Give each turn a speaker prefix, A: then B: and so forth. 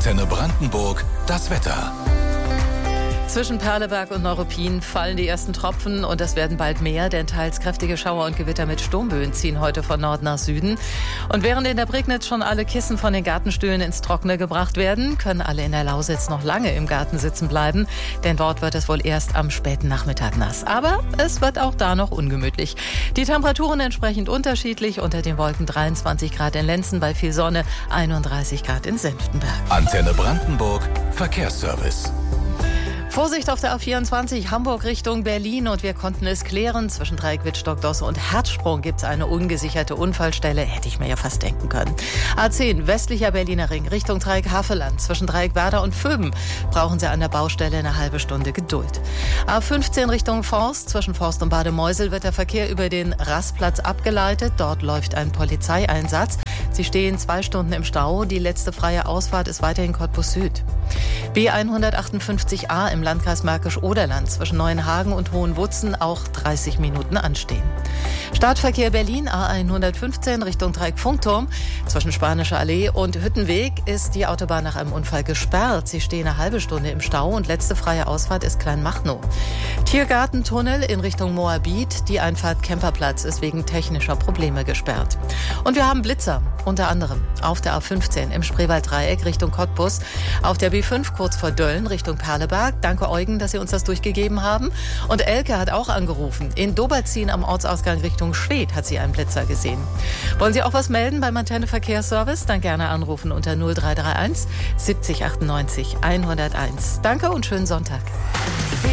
A: Antenne Brandenburg, das Wetter.
B: Zwischen Perleberg und Neuruppin fallen die ersten Tropfen und es werden bald mehr, denn teils kräftige Schauer und Gewitter mit Sturmböen ziehen heute von Norden nach Süden. Und während in der Prignitz schon alle Kissen von den Gartenstühlen ins Trockene gebracht werden, können alle in der Lausitz noch lange im Garten sitzen bleiben, denn dort wird es wohl erst am späten Nachmittag nass. Aber es wird auch da noch ungemütlich. Die Temperaturen entsprechend unterschiedlich, unter den Wolken 23 Grad in Lenzen, bei viel Sonne 31 Grad in Senftenberg.
A: Antenne Brandenburg, Verkehrsservice.
B: Vorsicht auf der A24 Hamburg Richtung Berlin und wir konnten es klären. Zwischen Dreieck Wittstock-Dosse und Herzsprung gibt es eine ungesicherte Unfallstelle. Hätte ich mir ja fast denken können. A10 westlicher Berliner Ring Richtung Dreieck Havelland. Zwischen Dreieck Werder und Vöben brauchen Sie an der Baustelle eine halbe Stunde Geduld. A15 Richtung Forst. Zwischen Forst und Bademeusel wird der Verkehr über den Rastplatz abgeleitet. Dort läuft ein Polizeieinsatz. Sie stehen 2 Stunden im Stau. Die letzte freie Ausfahrt ist weiterhin Cottbus Süd. B158a im Landkreis Märkisch-Oderland zwischen Neuenhagen und Hohenwutzen auch 30 Minuten anstehen. Startverkehr Berlin A115 Richtung Dreieck-Funkturm. Zwischen Spanischer Allee und Hüttenweg ist die Autobahn nach einem Unfall gesperrt. Sie stehen eine halbe Stunde im Stau und letzte freie Ausfahrt ist Kleinmachnow. Tiergartentunnel in Richtung Moabit. Die Einfahrt Kemperplatz ist wegen technischer Probleme gesperrt. Und wir haben Blitzer, unter anderem auf der A15 im Spreewalddreieck Richtung Cottbus, auf der B5 kurz vor Dölln Richtung Perleberg. Danke Eugen, dass Sie uns das durchgegeben haben. Und Elke hat auch angerufen. In Doberzin am Ortsausgang Richtung Schwedt hat sie einen Blitzer gesehen. Wollen Sie auch was melden beim Antenne Verkehrsservice? Dann gerne anrufen unter 0331 70 98 101. Danke und schönen Sonntag.